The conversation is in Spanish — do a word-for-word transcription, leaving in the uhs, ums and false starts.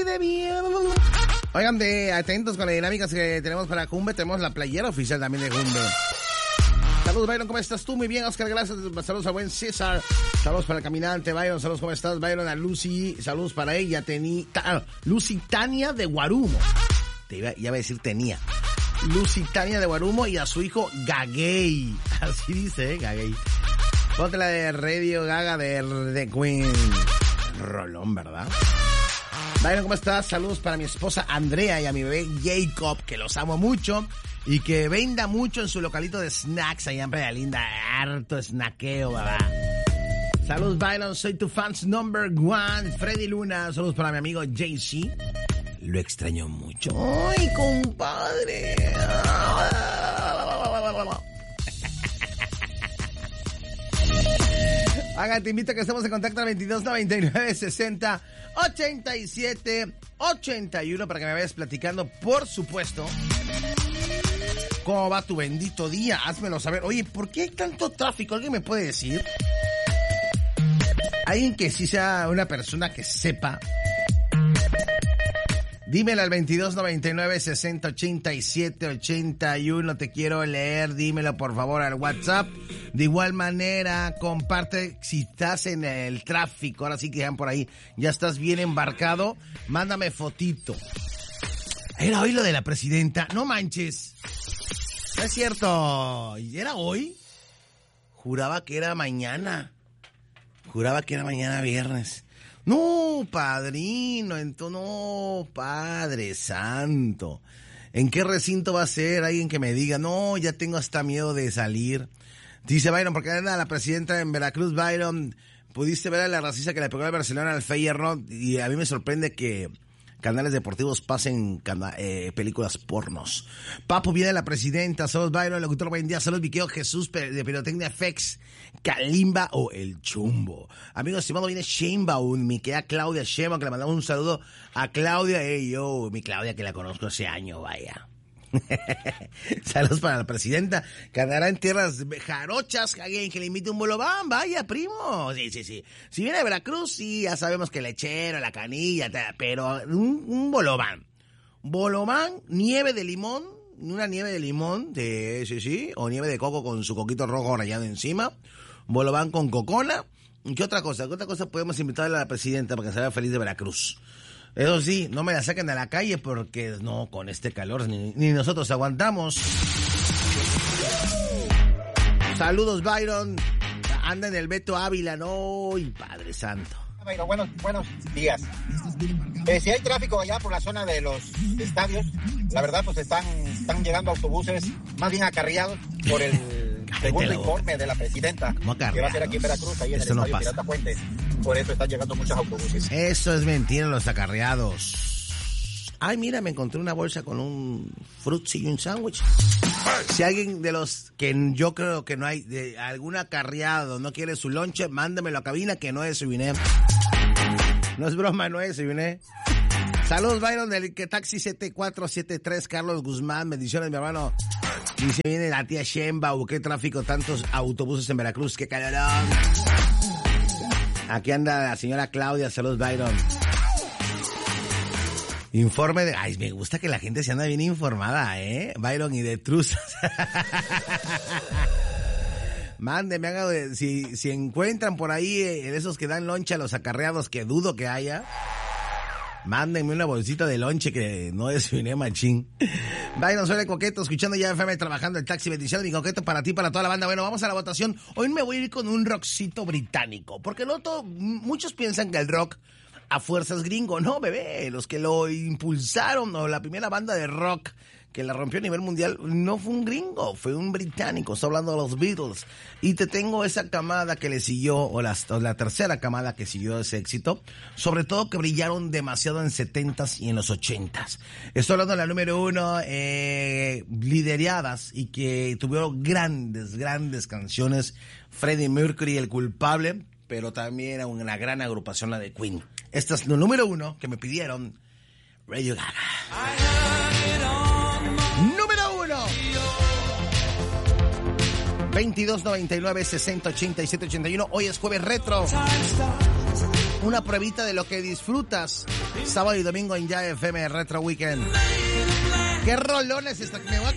de bien. Oigan, de atentos con las dinámicas que tenemos para Jumbe. Tenemos la playera oficial también de Jumbe. Saludos, Byron, ¿cómo estás tú? Muy bien, Oscar, gracias. Saludos al buen César. Saludos para el caminante, Byron. Saludos, ¿cómo estás, Byron? A Lucy. Saludos para ella. Tení, ta, Lucy Tania de Guarumo. Te iba, ya iba a decir tenía. Lucy Tania de Guarumo y a su hijo Gagay. Así dice, ¿eh? Gagay. Ponte la de Radio Gaga de The Queen. Rolón, ¿verdad? Byron, ¿cómo estás? Saludos para mi esposa Andrea y a mi bebé Jacob, que los amo mucho. Y que venda mucho en su localito de snacks allá en Playa Linda. Harto snackeo, babá. Saludos, Byron. Soy tu fans number one, Freddy Luna. Saludos para mi amigo J C. Lo extraño mucho. ¡Ay, compadre! Haga, te invito a que estemos en contacto al veintidós noventa y nueve sesenta ochenta y siete ochenta y uno para que me vayas platicando, por supuesto, cómo va tu bendito día. Házmelo saber. Oye, ¿por qué hay tanto tráfico? ¿Alguien me puede decir? Alguien que sí sea una persona que sepa. Dímelo al veintidós noventa y nueve sesenta ochenta y siete ochenta y uno. Te quiero leer. Dímelo por favor al WhatsApp. De igual manera, comparte si estás en el tráfico. Ahora sí que ya por ahí. Ya estás bien embarcado. Mándame fotito. Era hoy lo de la presidenta. No manches. No es cierto. ¿Y era hoy? Juraba que era mañana. Juraba que era mañana viernes. No, padrino, entonces, no, Padre Santo. ¿En qué recinto va a ser? Alguien que me diga, no, ya tengo hasta miedo de salir. Dice Byron, porque anda la presidenta en Veracruz, Byron, pudiste ver a la racista que le pegó al Barcelona al Feyenoord, y a mí me sorprende que canales deportivos pasen cana- eh, películas pornos. Papu, viene la presidenta. Saludos, Byron, el locutor, buen día. Saludos, Viqueo Jesús de Pirotecnia F X, Kalimba o El Chumbo. Amigos, estimado, viene Sheinbaum, mi querida Claudia Sheinbaum, que le mandamos un saludo a Claudia. Hey, yo, mi Claudia, que la conozco hace años, vaya. Saludos para la presidenta, que andará en tierras jarochas, alguien que le invite un bolobán, vaya, primo. Sí, sí, sí. Si viene de Veracruz, sí, ya sabemos que el lechero, la canilla, pero un, un bolobán. Bolobán, nieve de limón, una nieve de limón, de, sí, sí, o nieve de coco con su coquito rojo rallado encima. Bolobán con cocona. ¿Qué otra cosa? ¿Qué otra cosa podemos invitarle a la presidenta para que se vea feliz de Veracruz? Eso sí, no me la saquen a la calle porque no, con este calor ni, ni nosotros aguantamos. Saludos, Byron. Anda en el Beto Ávila, no, y Padre Santo. Byron, buenos, buenos días. Eh, si hay tráfico allá por la zona de los estadios, la verdad pues están, están llegando autobuses más bien acarreados por el segundo informe de la presidenta, que va a ser aquí en Veracruz, ahí en Esto el no estadio pasa. Pirata Fuentes. Por eso están llegando muchos autobuses. Eso es mentira, los acarreados. Ay, mira, me encontré una bolsa con un frutzi y un sándwich. Si alguien de los que yo creo que no hay, de algún acarreado no quiere su lonche, mándamelo a cabina que no desayuné. No es broma, no desayuné. Saludos, Byron, del que taxi siete cuatro siete tres, Carlos Guzmán. Bendiciones, mi hermano. Dice, viene la tía Sheinbaum, qué tráfico, tantos autobuses en Veracruz, qué calorón. Aquí anda la señora Claudia. Saludos, Byron. Informe de... Ay, me gusta que la gente se anda bien informada, ¿eh? Byron y de truzas. Mándenme, haga de, si, si encuentran por ahí eh, esos que dan lonche a los acarreados, que dudo que haya, mándenme una bolsita de lonche que no desayuné machín. Byron, soy el Coqueto, escuchando ya F M, trabajando el taxi. Bendiciones, mi Coqueto, para ti, para toda la banda. Bueno, vamos a la votación. Hoy me voy a ir con un rockcito británico, porque no todo, muchos piensan que el rock a fuerzas gringo. No, bebé, los que lo impulsaron, o la primera banda de rock que la rompió a nivel mundial, no fue un gringo, fue un británico. Estoy hablando de los Beatles. Y te tengo esa camada que le siguió, o la, o la tercera camada que siguió ese éxito, sobre todo que brillaron demasiado en setentas y en los ochentas. Estoy hablando de la número uno, eh, lideradas, y que tuvieron grandes, grandes canciones. Freddie Mercury, el culpable, pero también era una gran agrupación la de Queen. Esta es la número uno que me pidieron, Radio Gaga. Número uno. veintidós noventa y nueve sesenta ochenta y siete ochenta y uno. Hoy es jueves retro. una pruebita de lo que disfrutas sábado y domingo en Ya F M Retro Weekend. ¿Qué rolones está? Me voy a